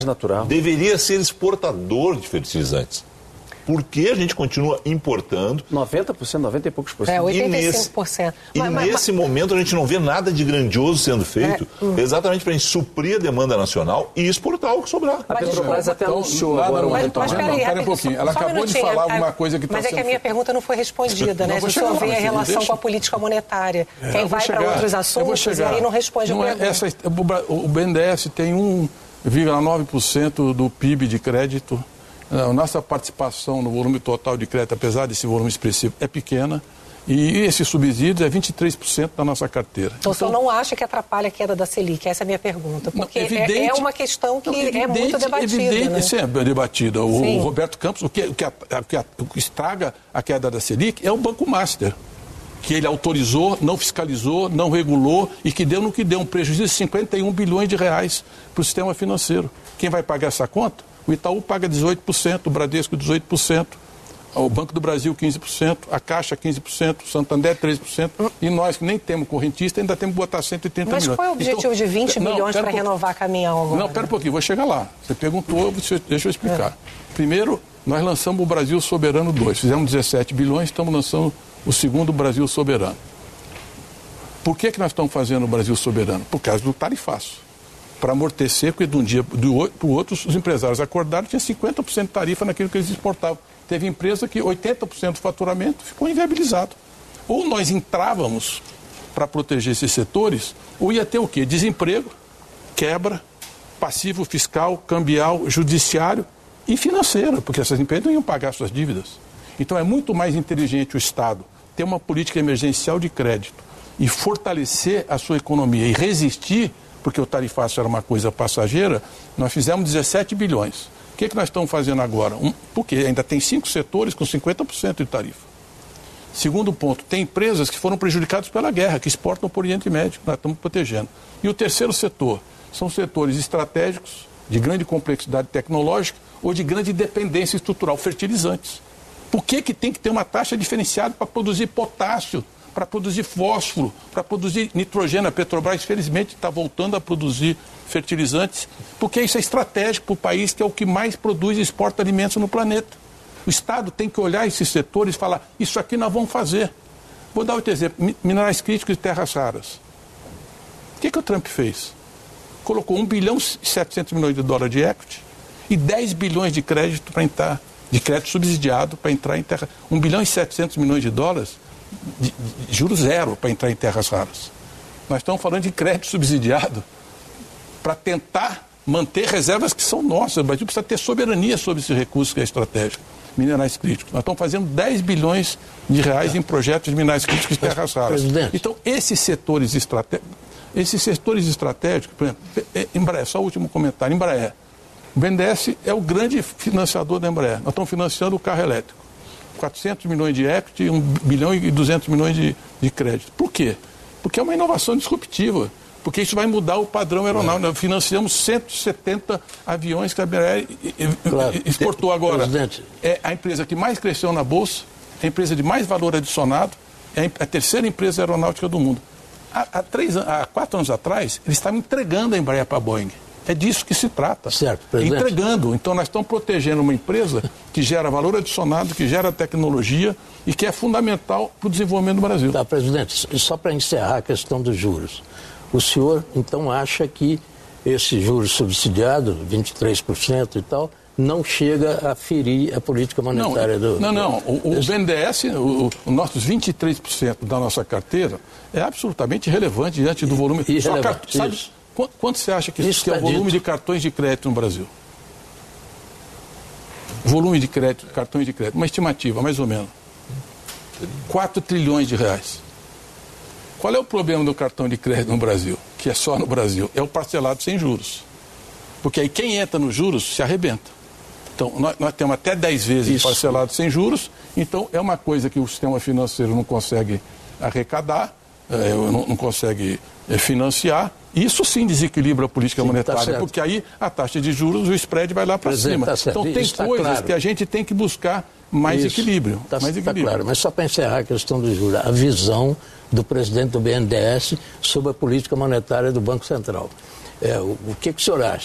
natural. Deveria ser exportador de fertilizantes. Por que a gente continua importando? 90%, 90 e poucos por cento. 85%. Nesse momento a gente não vê nada de grandioso sendo feito, exatamente para a gente suprir a demanda nacional e exportar o que sobrar. A Petrobras até anunciou agora um retorno. Espera um pouquinho, ela acabou de falar alguma coisa que está sendo... Mas é que a minha pergunta não foi respondida, né? Se o senhor vê a relação com a política monetária. Quem vai para outros assuntos e aí não responde a pergunta. O BNDES tem 1,9% do PIB de crédito. A nossa participação no volume total de crédito, apesar desse volume expressivo, é pequena. E esse subsídio é 23% da nossa carteira. Então, o senhor não acha que atrapalha a queda da Selic? Essa é a minha pergunta. Porque é uma questão que é muito debatida. Evidente, é debatida. O Roberto Campos, o que estraga a queda da Selic é o Banco Master, que ele autorizou, não fiscalizou, não regulou e que deu um prejuízo de 51 bilhões de reais para o sistema financeiro. Quem vai pagar essa conta? O Itaú paga 18%, o Bradesco 18%, o Banco do Brasil 15%, a Caixa 15%, o Santander 13%, e nós que nem temos correntista ainda temos que botar 130 milhões. Mas qual é o objetivo de 20 milhões para renovar caminhão agora? Não, pera um pouquinho, vou chegar lá. Você perguntou, deixa eu explicar. Primeiro, nós lançamos o Brasil Soberano 2, fizemos 17 bilhões, estamos lançando o segundo Brasil Soberano. Por que nós estamos fazendo o Brasil Soberano? Por causa do tarifaço. Para amortecer, porque de um dia para o outro, os empresários acordaram que tinha 50% de tarifa naquilo que eles exportavam. Teve empresa que 80% do faturamento ficou inviabilizado. Ou nós entrávamos para proteger esses setores, ou ia ter o quê? Desemprego, quebra, passivo fiscal, cambial, judiciário e financeiro, porque essas empresas não iam pagar suas dívidas. Então é muito mais inteligente o Estado ter uma política emergencial de crédito e fortalecer a sua economia e resistir, porque o tarifaço era uma coisa passageira. Nós fizemos 17 bilhões. O que nós estamos fazendo agora? Porque ainda tem 5 setores com 50% de tarifa. Segundo ponto, tem empresas que foram prejudicadas pela guerra, que exportam para o Oriente Médio, que nós estamos protegendo. E o terceiro setor são setores estratégicos, de grande complexidade tecnológica ou de grande dependência estrutural, fertilizantes. Por que tem que ter uma taxa diferenciada para produzir potássio, para produzir fósforo, para produzir nitrogênio? A Petrobras, felizmente, está voltando a produzir fertilizantes, porque isso é estratégico para o país, que é o que mais produz e exporta alimentos no planeta. O Estado tem que olhar esses setores e falar, isso aqui nós vamos fazer. Vou dar outro exemplo, minerais críticos e terras raras. O que o Trump fez? Colocou 1 bilhão e 700 milhões de dólares de equity e 10 bilhões de crédito para entrar, de crédito subsidiado para entrar em terra. 1 bilhão e 700 milhões de dólares de juros zero para entrar em terras raras. Nós estamos falando de crédito subsidiado para tentar manter reservas que são nossas. O Brasil precisa ter soberania sobre esse recurso que é estratégico, minerais críticos. Nós estamos fazendo 10 bilhões de reais em projetos de minerais críticos e terras raras. Então, esses setores estratégicos, por exemplo, Embraer, só o último comentário, Embraer. O BNDES é o grande financiador da Embraer. Nós estamos financiando o carro elétrico. 400 milhões de equity, 1 bilhão e 200 milhões de crédito. Por quê? Porque é uma inovação disruptiva. Porque isso vai mudar o padrão aeronáutico. Nós financiamos 170 aviões que a Embraer exportou agora. É a empresa que mais cresceu na Bolsa, é a empresa de mais valor adicionado, é a terceira empresa aeronáutica do mundo. Há 4 anos atrás, eles estavam entregando a Embraer para a Boeing. É disso que se trata. Certo, presidente. Entregando. Então, nós estamos protegendo uma empresa que gera valor adicionado, que gera tecnologia e que é fundamental para o desenvolvimento do Brasil. Tá, presidente, só para encerrar a questão dos juros. O senhor, então, acha que esse juros subsidiado, 23% e tal, não chega a ferir a política monetária do... Não. O BNDES, os nossos 23% da nossa carteira é absolutamente relevante diante do volume... Sabe quanto você acha que é o volume de cartões de crédito no Brasil? Volume de crédito, cartões de crédito, uma estimativa, mais ou menos. 4 trilhões de reais. Qual é o problema do cartão de crédito no Brasil? Que é só no Brasil. É o parcelado sem juros. Porque aí quem entra nos juros se arrebenta. Então, nós temos até 10 vezes parcelado sem juros. Então, é uma coisa que o sistema financeiro não consegue arrecadar, não consegue financiar. Isso sim desequilibra a política monetária, porque aí a taxa de juros, o spread vai lá para cima. Então tem coisas que a gente tem que buscar mais equilíbrio. Está claro, mas só para encerrar a questão do juros, a visão do presidente do BNDES sobre a política monetária do Banco Central. O que o senhor acha?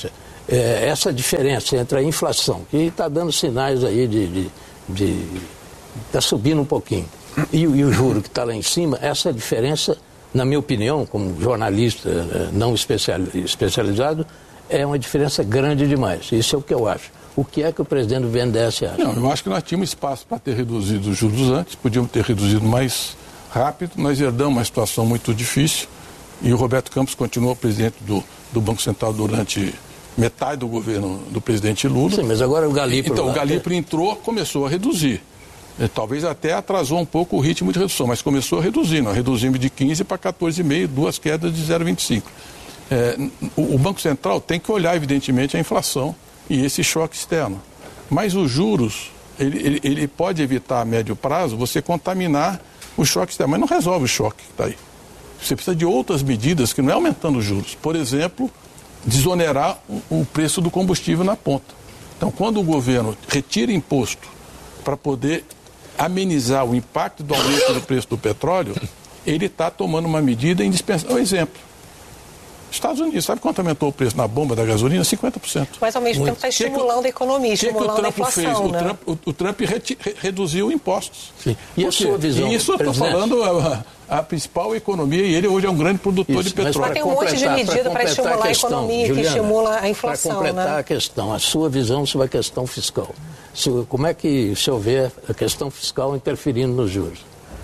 essa diferença entre a inflação, que está dando sinais aí está subindo um pouquinho, e o juro que está lá em cima, essa diferença, na minha opinião, como jornalista não especializado, é uma diferença grande demais. Isso é o que eu acho. O que é que o presidente do BNDES acha? Não, eu acho que nós tínhamos espaço para ter reduzido os juros antes, podíamos ter reduzido mais rápido, nós herdamos uma situação muito difícil e o Roberto Campos continuou presidente do Banco Central durante metade do governo do presidente Lula. Sim, mas agora o Galípolo... Então, o Galípolo entrou, começou a reduzir. Talvez até atrasou um pouco o ritmo de redução, mas começou a reduzir. Nós reduzimos de 15 para 14,5, 2 quedas de 0,25. O Banco Central tem que olhar, evidentemente, a inflação e esse choque externo. Mas os juros, ele pode evitar a médio prazo você contaminar o choque externo, mas não resolve o choque que está aí. Você precisa de outras medidas que não é aumentando os juros. Por exemplo, desonerar o preço do combustível na ponta. Então, quando o governo retira imposto para poder amenizar o impacto do aumento do preço do petróleo, ele está tomando uma medida indispensável. Um exemplo. Estados Unidos, sabe quanto aumentou o preço na bomba da gasolina? 50%. Mas ao mesmo tempo está estimulando a economia, estimulando a inflação, né? O Trump reduziu impostos. Sim. E a sua visão? E isso eu estou falando a principal economia, e ele hoje é um grande produtor de petróleo. Mas tem um monte de medida para estimular a economia, Juliana, que estimula a inflação. Para completar a questão, a sua visão sobre a questão fiscal. Como é que o senhor vê a questão fiscal interferindo nos juros?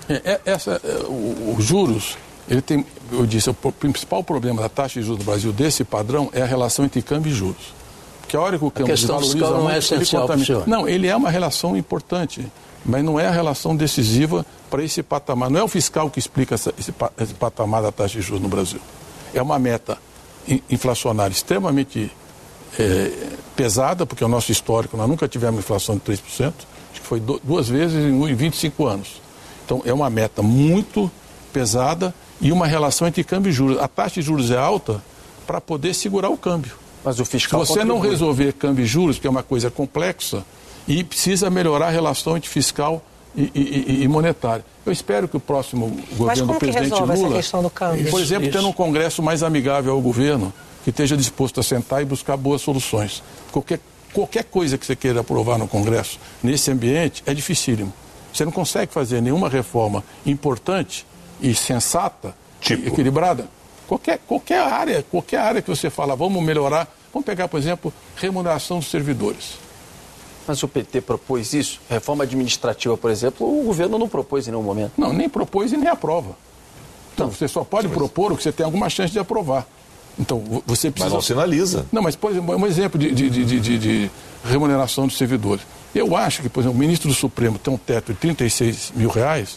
Os juros... eu disse, o principal problema da taxa de juros do Brasil desse padrão é a relação entre câmbio e juros. Porque a hora que o câmbio desvaloriza muito, não é essencial para o senhor. Não, ele é uma relação importante, mas não é a relação decisiva para esse patamar. Não é o fiscal que explica esse patamar da taxa de juros no Brasil. É uma meta inflacionária extremamente pesada, porque é o nosso histórico, nós nunca tivemos inflação de 3%, acho que foi 2 vezes em 25 anos. Então, é uma meta muito pesada e uma relação entre câmbio e juros. A taxa de juros é alta para poder segurar o câmbio. Mas o fiscal Se você não resolver câmbio e juros, que é uma coisa complexa, e precisa melhorar a relação entre fiscal e monetário. Eu espero que o próximo governo do presidente Lula, essa questão do câmbio? Por exemplo, tendo um Congresso mais amigável ao governo, que esteja disposto a sentar e buscar boas soluções. Qualquer coisa que você queira aprovar no Congresso, nesse ambiente, é dificílimo. Você não consegue fazer nenhuma reforma importante e sensata, equilibrada. Qualquer área que você fala, vamos melhorar, vamos pegar, por exemplo, remuneração dos servidores. Mas o PT propôs isso? Reforma administrativa, por exemplo, o governo não propôs em nenhum momento. Não, nem propôs e nem aprova. Então, você só pode propor o que você tem alguma chance de aprovar. Então, você precisa... Mas não sinaliza. Não, mas, por exemplo, um exemplo de remuneração dos servidores. Eu acho que, por exemplo, o ministro do Supremo tem um teto de R$36 mil,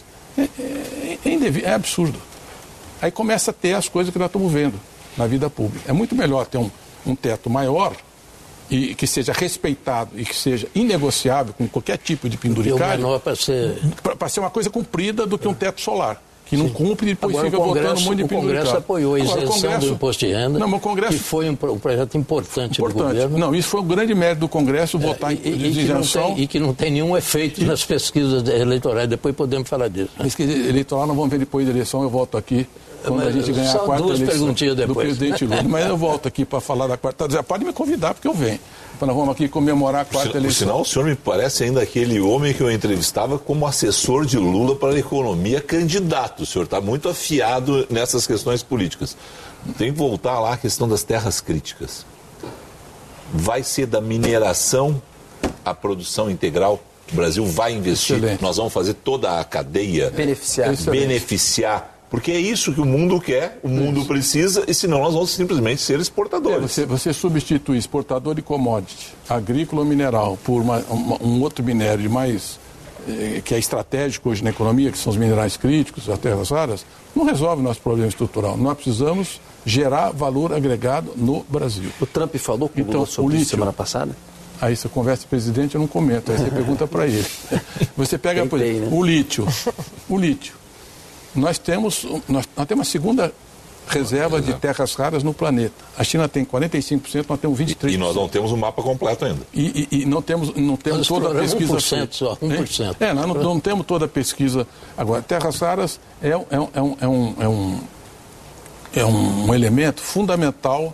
é absurdo. Aí começa a ter as coisas que nós estamos vendo na vida pública. É muito melhor ter um teto maior e que seja respeitado e que seja inegociável com qualquer tipo de penduricalho para ser uma coisa cumprida do que um teto solar. Que não cumpre e depois agora, fica votando muito de penduricalho. O Congresso apoiou a isenção do imposto de renda, que foi um projeto importante do governo. Não, isso foi um grande mérito do Congresso votar em isenção. E que não tem nenhum efeito nas pesquisas eleitorais. Depois podemos falar disso. Pesquisa eleitoral nós vamos ver depois da eleição, eu volto aqui. Quando a gente ganhar a quarta eleição do presidente Lula. Mas eu volto aqui para falar da quarta. Já pode me convidar, porque eu venho. Nós vamos aqui comemorar a quarta eleição. Por sinal, o senhor me parece ainda aquele homem que eu entrevistava como assessor de Lula para a economia candidato. O senhor está muito afiado nessas questões políticas. Tem que voltar lá à questão das terras críticas. Vai ser da mineração à produção integral? O Brasil vai investir? Excelente. Nós vamos fazer toda a cadeia? Beneficiar. Porque é isso que o mundo quer, o mundo precisa, e senão nós vamos simplesmente ser exportadores. Você substitui exportador de commodity, agrícola ou mineral, por um outro minério que é estratégico hoje na economia, que são os minerais críticos, as terras raras, não resolve o nosso problema estrutural. Nós precisamos gerar valor agregado no Brasil. O Trump falou com o Lula sobre isso semana passada? Aí você conversa com o presidente, eu não comento, aí você pergunta para ele. Você pega, por exemplo, o lítio. Nós temos a segunda reserva de terras raras no planeta. A China tem 45%, nós temos 23%. E nós não temos o mapa completo ainda. E não temos toda a pesquisa. 1% só, 1%. Nós não temos toda a pesquisa. Agora, terras raras é um elemento fundamental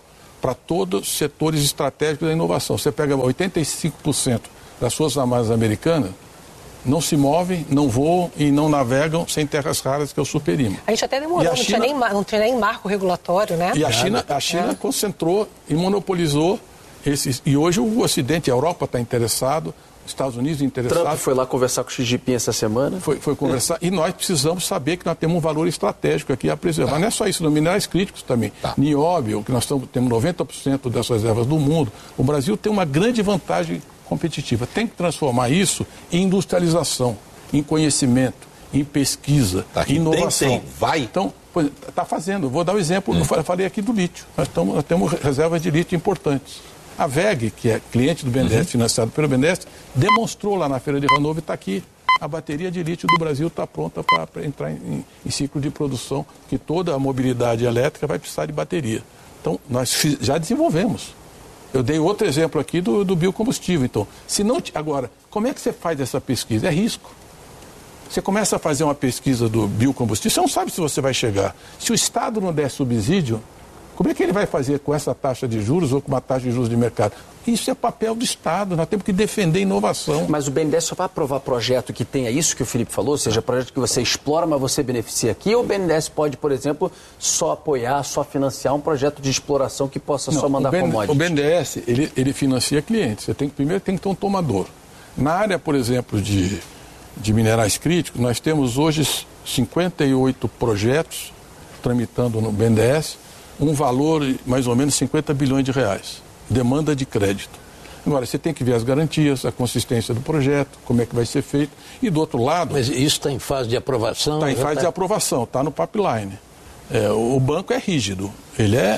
para todos os setores estratégicos da inovação. Você pega 85% das Forças Armadas Americanas, não se movem, não voam e não navegam sem terras raras, que é o Superima. A gente até demorou, não tinha nem marco regulatório, né? E a China concentrou e monopolizou esses. E hoje o Ocidente, a Europa está interessado, os Estados Unidos interessados. Trump foi lá conversar com o Xi Jinping essa semana. Foi conversar. E nós precisamos saber que nós temos um valor estratégico aqui a preservar. Não é só isso, minerais críticos também. Nióbio, que nós temos 90% das reservas do mundo. O Brasil tem uma grande vantagem competitiva. Tem que transformar isso em industrialização, em conhecimento, em pesquisa, em inovação. Vai. Então, está fazendo. Vou dar um exemplo. Eu falei aqui do lítio. Nós temos reservas de lítio importantes. A VEG, que é cliente do BNDES, financiado pelo BNDES, demonstrou lá na Feira de Hannover, está aqui. A bateria de lítio do Brasil está pronta para entrar em ciclo de produção, que toda a mobilidade elétrica vai precisar de bateria. Então, nós já desenvolvemos. Eu dei outro exemplo aqui do biocombustível. Então, agora, como é que você faz essa pesquisa? É risco. Você começa a fazer uma pesquisa do biocombustível, você não sabe se você vai chegar. Se o Estado não der subsídio, como é que ele vai fazer com essa taxa de juros ou com uma taxa de juros de mercado? Isso é papel do Estado, nós temos que defender a inovação. Mas o BNDES só vai aprovar projeto que tenha isso que o Felipe falou, ou seja, projeto que você explora, mas você beneficia aqui, ou o BNDES pode, por exemplo, só apoiar, só financiar um projeto de exploração que possa só mandar commodities? O BNDES, ele financia clientes. Primeiro tem que ter um tomador. Na área, por exemplo, de minerais críticos, nós temos hoje 58 projetos tramitando no BNDES, um valor mais ou menos 50 bilhões de reais. Demanda de crédito. Agora, você tem que ver as garantias, a consistência do projeto, como é que vai ser feito. E do outro lado... Mas isso está em fase de aprovação? Está em fase de aprovação, está no pipeline. O banco é rígido. Ele é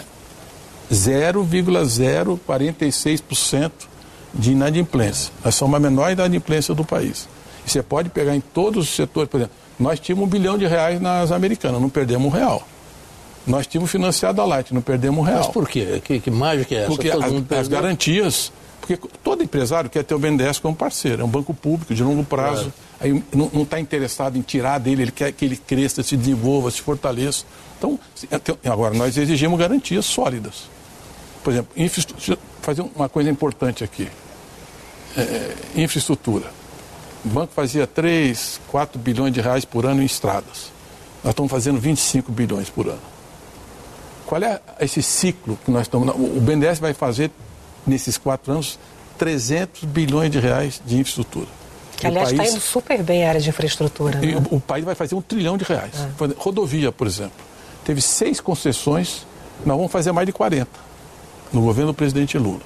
0,046% de inadimplência. Nós somos a menor inadimplência do país. E você pode pegar em todos os setores. Por exemplo, nós tínhamos R$1 bilhão nas Americanas, não perdemos R$1. Nós tínhamos financiado a Light, não perdemos R$1. Mas por quê? Que mágica é essa? Porque as garantias... Porque todo empresário quer ter o BNDES como parceiro. É um banco público de longo prazo. Aí não está interessado em tirar dele, ele quer que ele cresça, se desenvolva, se fortaleça. Então, agora, nós exigimos garantias sólidas. Por exemplo, fazer uma coisa importante aqui. Infraestrutura. O banco fazia 3, 4 bilhões de reais por ano em estradas. Nós estamos fazendo 25 bilhões por ano. Qual é esse ciclo que nós estamos... O BNDES vai fazer, nesses 4 anos, 300 bilhões de reais de infraestrutura. Que, aliás, está indo super bem a área de infraestrutura. Né? O país vai fazer R$1 trilhão. Rodovia, por exemplo. Teve 6 concessões, nós vamos fazer mais de 40 no governo do presidente Lula.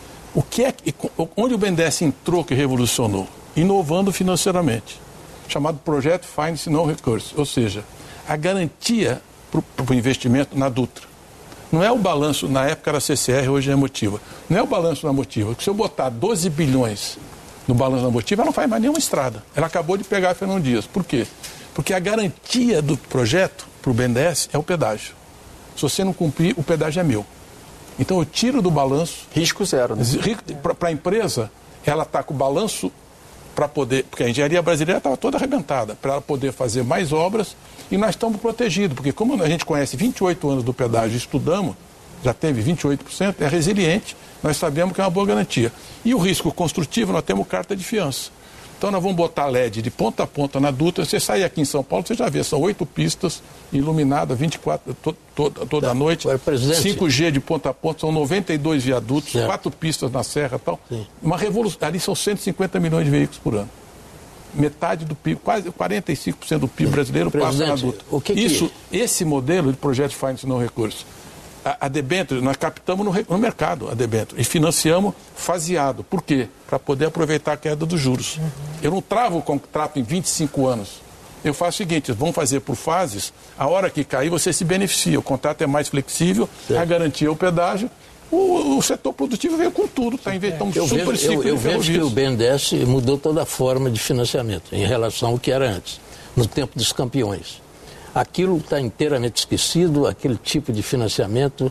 Onde o BNDES entrou que revolucionou? Inovando financeiramente. Chamado Projeto Finance No Recourse. Ou seja, a garantia para o investimento na Dutra. Não é o balanço, na época era CCR, hoje é Motiva. Não é o balanço na Motiva. Se eu botar 12 bilhões no balanço da Motiva, ela não faz mais nenhuma estrada. Ela acabou de pegar a Fernão Dias. Por quê? Porque a garantia do projeto para o BNDES é o pedágio. Se você não cumprir, o pedágio é meu. Então eu tiro do balanço... Risco zero, né? Para a empresa, ela está com o balanço para poder... Porque a engenharia brasileira estava toda arrebentada, para ela poder fazer mais obras, e nós estamos protegidos, porque como a gente conhece 28 anos do pedágio, estudamos, já teve 28%, é resiliente, nós sabemos que é uma boa garantia. E o risco construtivo, nós temos carta de fiança. Então nós vamos botar LED de ponta a ponta na Dutra. Você sair aqui em São Paulo, você já vê, são 8 pistas iluminadas 24 toda a noite. 5G de ponta a ponta, são 92 viadutos, 4 pistas na serra e tal. Sim. Uma revolução. Ali são 150 milhões de veículos por ano. Metade do PIB, quase 45% do PIB brasileiro passa na Dutra. Esse modelo de projeto Finance No Recourse, a debênture, nós captamos no mercado a debênture e financiamos faseado. Por quê? Para poder aproveitar a queda dos juros. Eu não travo o contrato em 25 anos. Eu faço o seguinte, vamos fazer por fases, a hora que cair você se beneficia, o contrato é mais flexível, a garantia é o pedágio, o setor produtivo veio com tudo, está inventando super ciclo. Eu vejo que o BNDES mudou toda a forma de financiamento em relação ao que era antes, no tempo dos campeões. Aquilo está inteiramente esquecido, aquele tipo de financiamento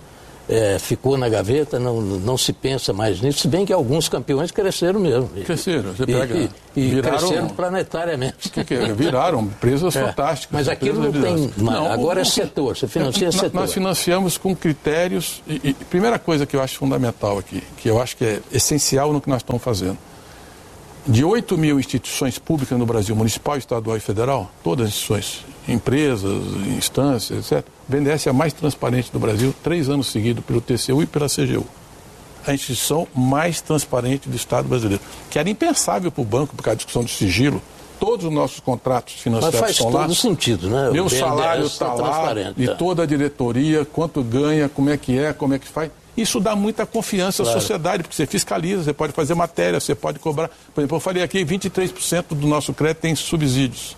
ficou na gaveta, não se pensa mais nisso, se bem que alguns campeões cresceram mesmo. Cresceram, você pega... viraram, cresceram planetariamente. Viraram empresas fantásticas. Mas aquilo não tem... agora é setor, você financia setor. Nós financiamos com critérios... E primeira coisa que eu acho fundamental aqui, que eu acho que é essencial no que nós estamos fazendo. De 8 mil instituições públicas no Brasil, municipal, estadual e federal, todas as instituições, empresas, instâncias, etc., o BNDES é a mais transparente do Brasil, 3 anos seguidos pelo TCU e pela CGU. A instituição mais transparente do Estado brasileiro. Que era impensável para o banco, por causa da discussão do sigilo. Todos os nossos contratos financeiros estão lá. Mas faz todo sentido, né? Meu salário está lá, e toda a diretoria, quanto ganha, como é que faz. Isso dá muita confiança à sociedade, porque você fiscaliza, você pode fazer matéria, você pode cobrar. Por exemplo, eu falei aqui, 23% do nosso crédito tem subsídios.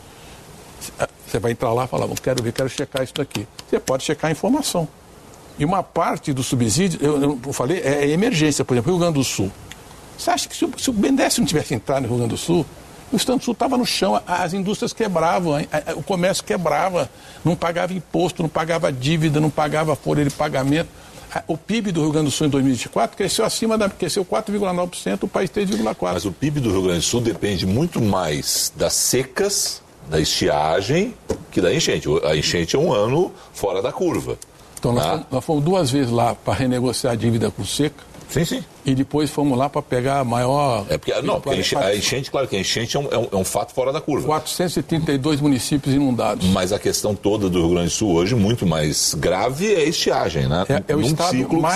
Você vai entrar lá e falar, quero checar isso daqui. Você pode checar a informação. E uma parte do subsídio, eu falei, é emergência. Por exemplo, Rio Grande do Sul. Você acha que se o BNDES não tivesse entrado no Rio Grande do Sul, o Estado do Sul estava no chão, as indústrias quebravam, o comércio quebrava, não pagava imposto, não pagava dívida, não pagava folha de pagamento. O PIB do Rio Grande do Sul em 2024 cresceu cresceu 4,9%, o país 3,4%. Mas o PIB do Rio Grande do Sul depende muito mais das secas, da estiagem, que da enchente. A enchente é um ano fora da curva. Então nós fomos 2 vezes lá para renegociar a dívida com seca. Sim. E depois fomos lá para pegar a maior... Porque a enchente, claro que a enchente é um fato fora da curva. 432 municípios inundados. Mas a questão toda do Rio Grande do Sul hoje, muito mais grave, é a estiagem, né? É o estado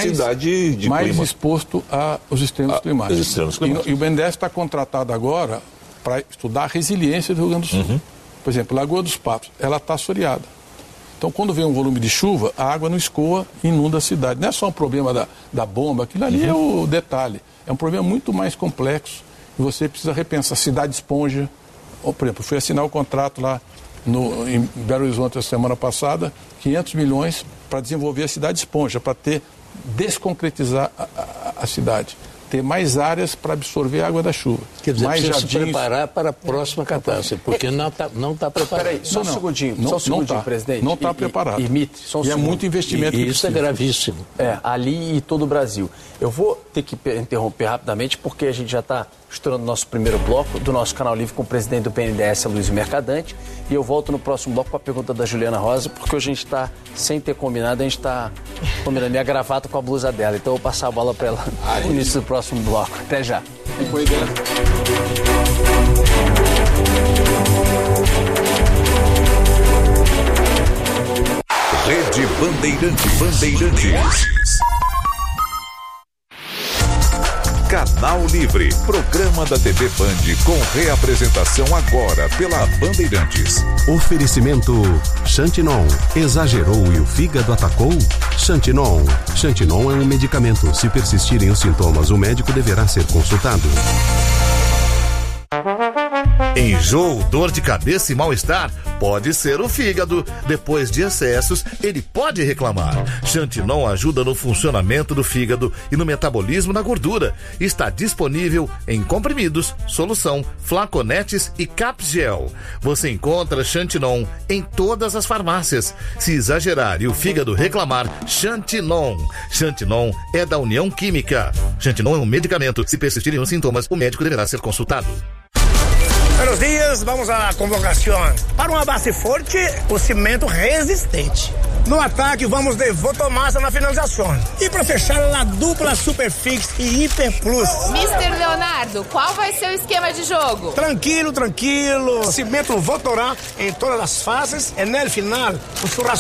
mais exposto aos extremos climáticos. E o BNDES está contratado agora para estudar a resiliência do Rio Grande do Sul. Uhum. Por exemplo, Lagoa dos Patos, ela está assoreada. Então, quando vem um volume de chuva, a água não escoa e inunda a cidade. Não é só um problema da bomba, aquilo ali é o detalhe. É um problema muito mais complexo e você precisa repensar. A cidade esponja. Por exemplo, fui assinar o contrato lá em Belo Horizonte a semana passada, 500 milhões para desenvolver a cidade esponja, para desconcretizar a cidade. Ter mais áreas para absorver a água da chuva. Quer dizer, mais jardins... se preparar para a próxima catástrofe, porque não está preparado. Peraí, só um segundinho, presidente. Não está preparado. E é muito investimento. E isso é gravíssimo. Ali e todo o Brasil. Eu vou ter que interromper rapidamente, porque a gente já está estourando o nosso primeiro bloco do nosso Canal Livre com o presidente do BNDES, Luiz Mercadante. E eu volto no próximo bloco com a pergunta da Juliana Rosa, porque hoje a gente está, sem ter combinado, a gente está combinando minha gravata com a blusa dela. Então eu vou passar a bola para ela no início do próximo bloco. Até já. Rede Bandeirantes. Canal Livre, programa da TV Band com reapresentação agora pela Bandeirantes. Oferecimento Xantinon. Exagerou e o fígado atacou? Xantinon. Xantinon é um medicamento. Se persistirem os sintomas, o médico deverá ser consultado. Enjoo, dor de cabeça e mal-estar? Pode ser o fígado. Depois de excessos, ele pode reclamar. Xantinon ajuda no funcionamento do fígado e no metabolismo da gordura. Está disponível em comprimidos, solução, flaconetes e capgel. Você encontra Xantinon em todas as farmácias. Se exagerar e o fígado reclamar, Xantinon. Xantinon é da União Química. Xantinon é um medicamento. Se persistirem os sintomas, o médico deverá ser consultado. Buenos dias, vamos à convocação. Para uma base forte, o cimento resistente. No ataque, vamos de Votomassa na finalização. E para fechar, a dupla Superfix e Hiper Plus. Mr. Leonardo, qual vai ser o esquema de jogo? Tranquilo. Cimento Votorá em todas as fases. E no final, o churrasco.